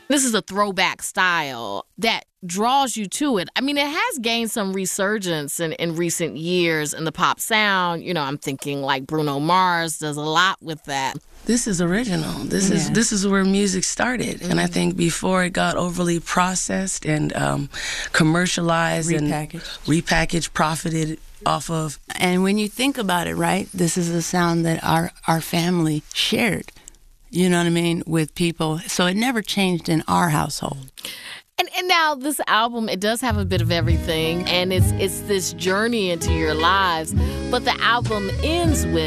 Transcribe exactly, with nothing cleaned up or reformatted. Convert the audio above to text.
This is a throwback style that draws you to it. I mean, it has gained some resurgence in, in recent years in the pop sound. You know, I'm thinking like Bruno Mars does a lot with that. This is original. This Yeah. is this is where music started. Mm-hmm. And I think before it got overly processed and um, commercialized Repackaged. and repackaged, profited off of. And when you think about it, right, this is a sound that our, our family shared, you know what I mean, with people. So it never changed in our household. And and now this album, it does have a bit of everything, and it's it's this journey into your lives. But the album ends with